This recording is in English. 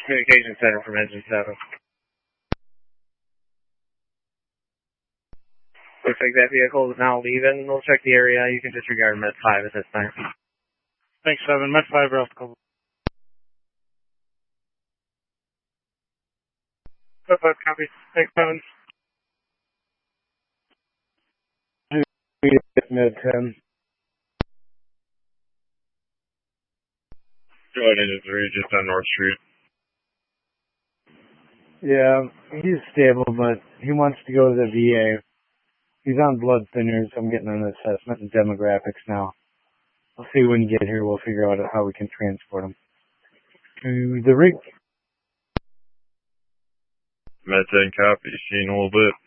Communication Center from Engine 7. Looks like that vehicle is now leaving. We'll check the area. You can disregard Med 5 at this time. Thanks, 7. Med 5, we're off the call. Med 5, copy. Thanks, 7. Med 10. Go ahead, Engine 3, just on North Street. Yeah, he's stable, but he wants to go to the VA. He's on blood thinners. I'm getting an assessment and demographics now. I'll see when you get here. We'll figure out how we can transport him to the rig. Med 10 copy. See you in a little bit.